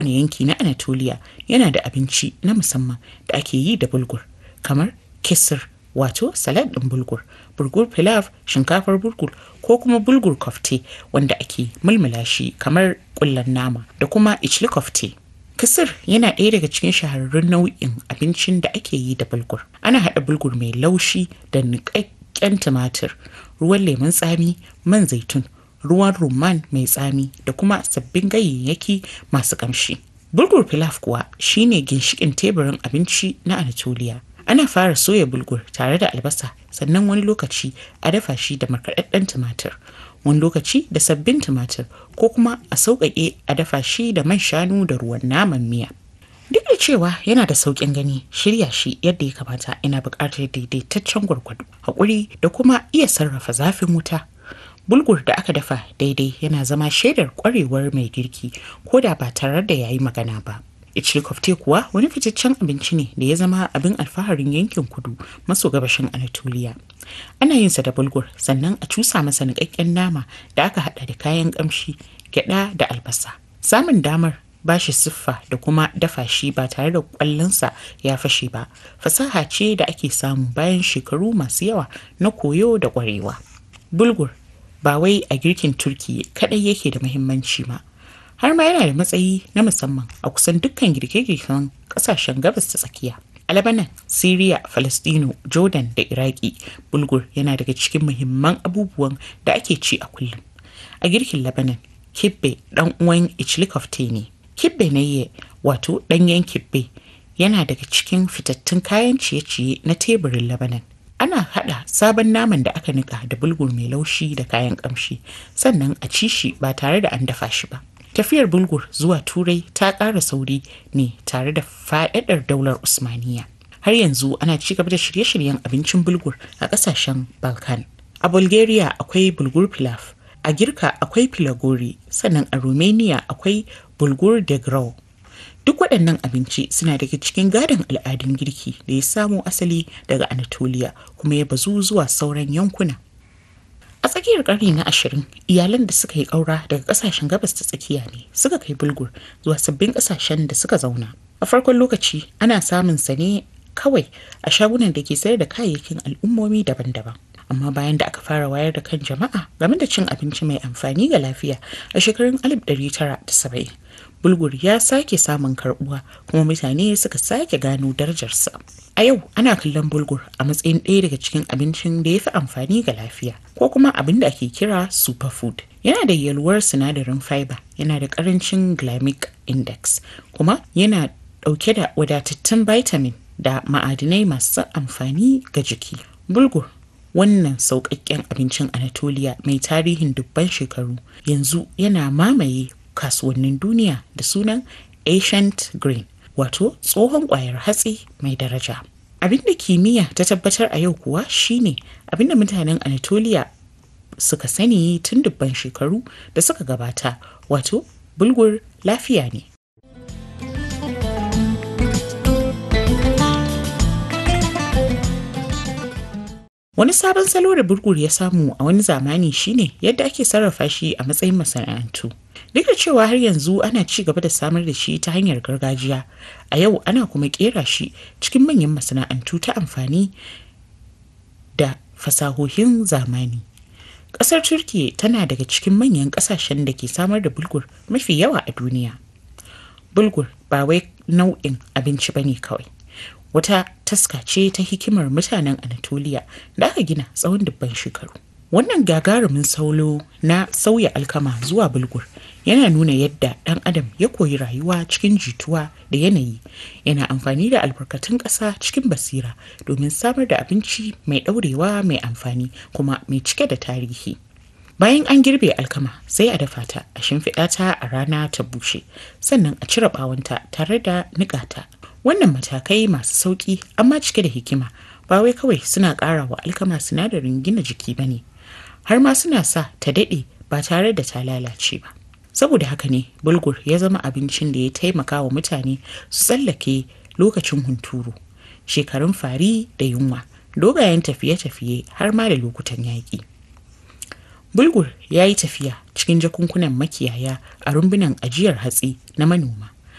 Wani yanki na Anatolia yana da abinci na musamman da ake yi da bulgur, kamar kisir wato salad ɗin bulgur, bulgur pilav shinkafar bulgur ko kuma bulgur kofte wanda ake mulmula shi kamar ƙullan nama da kuma ichli kofte. Kisir yana ɗaya daga cikin shahararrun nau'in abincin da ake yi da bulgur. Ana haɗa bulgur mai laushi da niƙaƙƙen tumatir, ruwan lemun tsami, man zaitun, ruwan rumman mai tsami da kuma sabbin ganyayyaki masu ƙamshi. Bulgur pilaf kuwa shine ginshiƙin teburin abinci na Anatolia. Ana fara soya bulgur tare da albasa, sannan wani lokaci a dafa shi da markaɗaɗɗen tumatir, wani lokaci da sabbin tumatir ko kuma a sauƙaƙe a dafa shi da man shanu da ruwan naman miya. Duk da cewa yana da sauƙin gani, shirya shi yadda ya kamata yana buƙatar daidaitaccen gwargwado, haƙuri da kuma iya sarrafa zafin wuta. Bulgur da aka dafa daidai yana zama shaidar ƙwarewar mai girki ko da ba tare da yayi magana ba. Ichli kofte kuwa wani fitaccen abinci ne da ya zama abin alfaharin yankin kudu maso gabashin Anatolia. Ana yin sa da bulgur sannan a cusa masa niƙaƙƙen nama da aka haɗa da kayan ƙamshi, gyaɗa da albasa. Samun damar bashi siffa da kuma dafa shi ba tare da ƙwallonsa ya fashe ba, fasaha ce da ake samu bayan shekaru masu yawa na koyo da ƙwarewa. Bulgur ba wai a girkin Turki kaɗai yake da muhimmanci ma, har ma yana da matsayi na musamman a kusan dukkan girke-girken ƙasashen gabas ta tsakiya. A Lebanon, Syria, Falastino, Jordan da Iraki, bulgur yana daga cikin muhimman abubuwan da ake ci a kullum. A girkin Lebanon, kibbe ɗan uwan ichli kofte ne. Kibbe naye wato ɗanyen kibbe yana daga cikin fitattun kayan ciye-ciye na teburin Lebanon. Ana haɗa sabon naman da aka niƙa da bulgur mai laushi da kayan ƙamshi, sannan a ci shi ba tare da an dafa shi ba. Tafiyar bulgur zuwa Turai ta ƙara sauri ne tare da faɗaɗar daular Usmaniya. Har yanzu ana ci gaba da shirye-shiryen abincin bulgur a ƙasashen Balkan. A Bulgaria akwai bulgur pilaf, a Girka akwai pilagori, sannan a Romania akwai bulgur de grau. Duk waɗannan abinci suna daga cikin gadon al'adun girki da ya samo asali daga Anatolia kuma ya bazu zuwa sauran yankuna. A tsakiyar ƙarni na 20, iyalan da suka yi ƙaura daga ƙasashen gabas ta tsakiya ne suka kai bulgur zuwa sabbin ƙasashen da suka zauna. A farkon lokaci ana samun sa ne kawai a shagunan da ke sayar da kayayyakin al'ummomi daban-daban. Amma bayan da aka fara wayar da kan jama'a game da cin abinci mai amfani ga lafiya a shekarun 1970, bulgur ya sake samun karbuwa kuma mutane suka sake gano darajarsa. A yau ana kallon bulgur a matsayin ɗaya daga cikin abincin da ya fi amfani ga lafiya ko kuma abin da ake kira superfood. Yana da yalwar sinadarin fiber, yana da ƙarancin glycemic index, kuma yana ɗauke da wadatattun vitamin da ma'adinai masu amfani ga jiki. Bulgur, wannan sauƙaƙƙen abincin Anatolia mai tarihin dubban shekaru, yanzu yana mamaye kasuwannin duniya da sunan ancient grain, wato tsohon ƙwayar hatsi mai daraja. Abin da kimiyya ta tabbatar a yau kuwa shine abin da mutanen Anatolia suka sani tun dubban shekaru da suka gabata, wato bulgur lafiya ne. Wani sabon salo da bulgur ya samu a wani zamani shine yadda ake sarrafa shi a matsayin masana'antu. Duk da cewa har yanzu ana ci gaba da samar da shi ta hanyar gargajiya, a yau ana kuma kera shi cikin manyan masana'antu ta amfani da fasahohin zamani. Ƙasar Turkiyya tana daga cikin manyan ƙasashen da ke samar da bulgur mafi yawa a duniya. Bulgur ba wai nau'in abinci bane kawai, wata taska ce ta hikimar mutanen Anatolia da aka gina tsawon dubban shekaru. Wannan gagarumin saulo na sauya alkama zuwa bulgur yana nuna yadda ɗan adam ya koyi rayuwa cikin jituwa da yanayi, yana amfani da albarkatun ƙasa cikin basira domin samar da abinci mai ɗaurewa, mai amfani kuma mai cike da tarihi. Bayan an girbe alkama sai a dafa ta, a shimfiɗa ta a rana ta bushe, sannan a cire ɓawonta tare da niƙa ta. Wannan matakai masu sauƙi amma cike da hikima ba wai kawai suna ƙara wa alkama sinadarin gina jiki ba ne, har ma suna sa ta daɗe ba tare da ta lalace ba. Saboda haka ne bulgur ya zama abincin da ya taimaka wa mutane su tsallake lokacin hunturu, shekarun fari da yunwa, dogayen tafiye-tafiye har ma da lokutan yaƙi. Bulgur ya yi tafiya cikin jakunkunan makiyaya a rumbunan ajiyar hatsi na manoma.